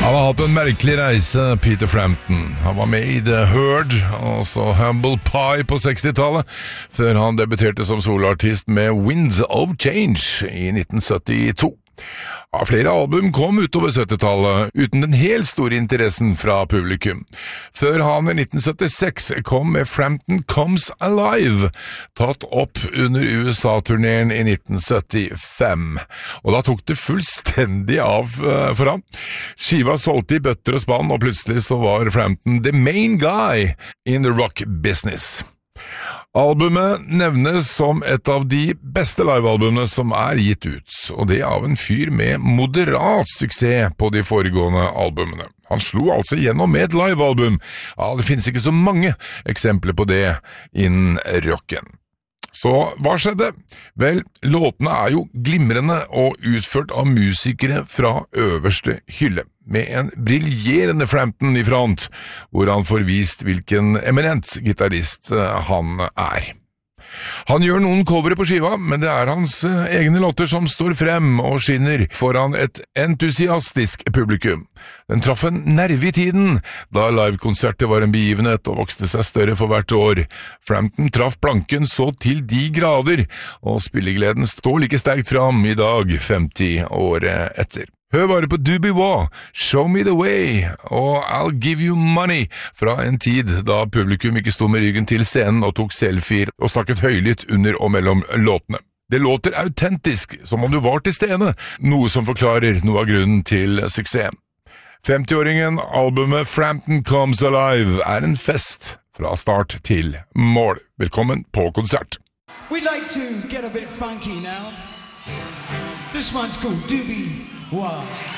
Han har hatt en merkelig reise, Peter Frampton. Han var med i The Herd, altså Humble Pie på 60-tallet, før han debuterte som soloartist med Winds of Change i 1972. Flere album kom utover 70-tallet, uten den helt store interessen fra publikum. Før han i 1976 kom med Frampton Comes Alive, tatt opp under USA-turneren i 1975. Og da tok det fullstendig av for ham. Skiva solgte i bøtter og spann, og plutselig så var Frampton the main guy in the rock business. Albumet nevnes som et av de beste livealbumene som gitt ut, og det av en fyr med moderat suksess på de foregående albumene. Han slo altså gjennom med et livealbum. Ja, det finnes ikke så mange eksempler på det innen rocken. Så hva skjedde? Vel, låtene jo glimrende og utført av musikere fra øverste hylle, med en briljerende Frampton i front, hvor han får vist hvilken eminent gitarist han Han gjør noen covere på skiva, men det hans egne låter som står frem og skinner foran et entusiastisk publikum. Den traff en nerve i tiden, da livekonsertet var en begivenhet og vokste seg større for hvert år. Frampton traff planken så til de grader, og spillegleden står like sterkt fram i dag, 50 år etter. Hør bare på Doobie Wah, Show Me The Way og I'll Give You Money fra en tid da publikum ikke sto med ryggen til scenen og tok selfier og snakket høylytt under og mellom låtene. Det låter autentisk, som om du var til stede, noe som forklarer noe av grunnen til suksessen. 50-åringen, albumet Frampton Comes Alive en fest fra start til mål. Velkommen på konsert. We'd like to get a bit funky now. This one's called Doobie Wah.